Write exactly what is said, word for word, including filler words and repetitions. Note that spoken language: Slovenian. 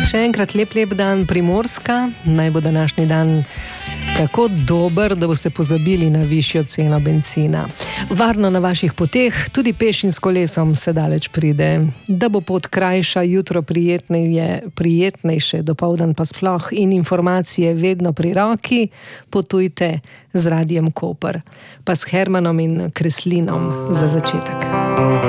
Še enkrat lep, lep dan Primorska. Naj bo današnji dan tako dober, da boste pozabili na višjo ceno bencina. Varno na vaših poteh, tudi peš in s kolesom se daleč pride. Da bo pot krajša, jutro prijetneje, prijetnejše, dopoldan pa sploh in informacije vedno pri roki, potujte z Radiem Koper. Pa s Hermanom in Kreslinom za začetek.